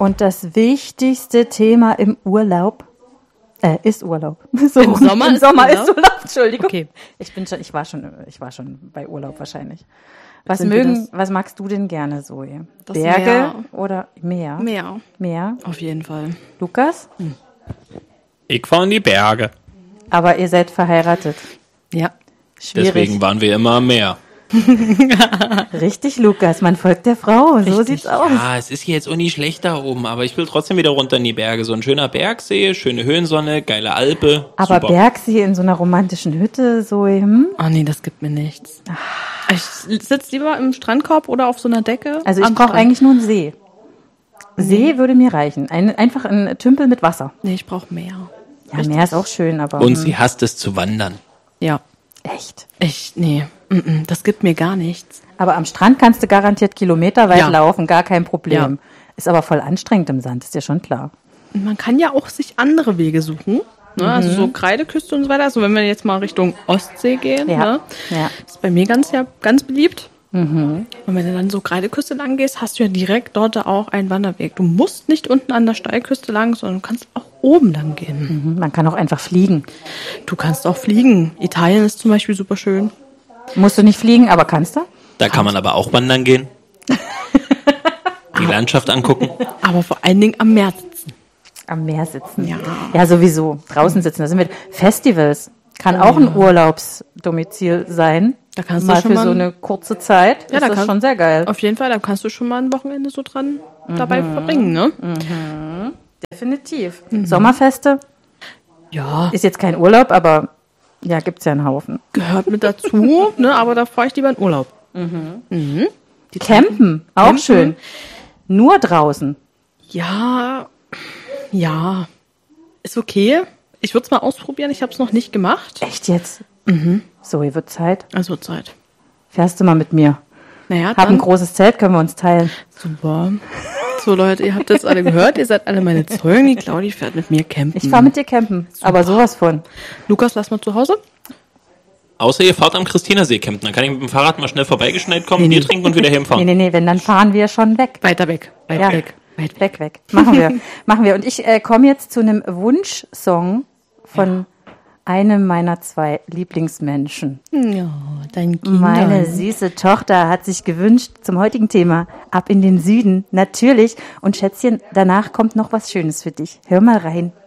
Und das wichtigste Thema im Urlaub ist Urlaub. So, Im Sommer ist Urlaub. Entschuldigung. Okay. Ich war schon bei Urlaub wahrscheinlich. Was magst du denn gerne, Zoe? Das Berge Meer. oder Meer? Meer. Auf jeden Fall. Lukas? Ich fahre in die Berge. Aber ihr seid verheiratet. Ja. Schwierig. Deswegen waren wir immer am Meer. Richtig, Lukas, man folgt der Frau, so sieht's aus. Ja, es ist hier jetzt auch nicht schlecht da oben, aber ich will trotzdem wieder runter in die Berge. So ein schöner Bergsee, schöne Höhensonne, geile Alpe. Aber super. Bergsee in so einer romantischen Hütte, so Oh nee, das gibt mir nichts. Ich sitze lieber im Strandkorb oder auf so einer Decke. Also ich brauche eigentlich nur einen See. See würde mir reichen. Einfach ein Tümpel mit Wasser. Nee, ich brauche Meer. Ja, Meer ist auch schön, aber... Und sie hasst es zu wandern. Ja. Echt? Nee. Das gibt mir gar nichts. Aber am Strand kannst du garantiert kilometerweit laufen, gar kein Problem. Ja. Ist aber voll anstrengend im Sand, ist dir schon klar. Man kann ja auch sich andere Wege suchen. Ne? Also so Kreideküste und so weiter. Also wenn wir jetzt mal Richtung Ostsee gehen, Ja. ne? Ja. Ist bei mir ganz beliebt. Und wenn du dann so Kreideküste lang gehst, hast du ja direkt dort auch einen Wanderweg. Du musst nicht unten an der Steilküste lang, sondern du kannst auch oben lang gehen. Man kann auch einfach fliegen. Du kannst auch fliegen. Italien ist zum Beispiel super schön. Musst du nicht fliegen, aber kannst du? Da kann man aber auch wandern gehen. Die Landschaft angucken. Aber vor allen Dingen am Meer sitzen. Am Meer sitzen. Ja. Ja, sowieso. Draußen sitzen. Da sind wir. Festivals kann auch ein Urlaubsdomizil sein. Da kannst mal du schon für mal so eine kurze Zeit. Ja, ist das schon sehr geil. Auf jeden Fall, da kannst du schon mal ein Wochenende so dran dabei verbringen, ne? Definitiv. Sommerfeste Ja, ist jetzt kein Urlaub, aber ja, gibt's ja einen Haufen. gehört mit dazu, ne? Aber da fahre ich lieber in Urlaub. Campen, auch Campen. schön. Nur draußen. Ja, ist okay. Ich würde es mal ausprobieren, ich habe es noch nicht gemacht. Echt jetzt? So, hier wird Zeit. Also Zeit. Fährst du mal mit mir? Naja, Hab ein dann großes Zelt, können wir uns teilen. super. So Leute, ihr habt das alle gehört, ihr seid alle meine Zeugen. Die Claudi fährt mit mir campen. Ich fahre mit dir campen, aber sowas von. Lukas, lass mal zu Hause. Außer ihr fahrt am Christinersee campen. Dann kann ich mit dem Fahrrad mal schnell vorbeigeschneit kommen, Bier trinken und wieder heimfahren. Nee, wenn, dann fahren wir schon weg. Weiter weg. Ja, weg. Machen wir. Und ich komme jetzt zu einem Wunschsong von einem meiner 2 Lieblingsmenschen. Ja, dein Kind. Meine süße Tochter hat sich gewünscht zum heutigen Thema Ab in den Süden, natürlich. Und Schätzchen, danach kommt noch was Schönes für dich. Hör mal rein.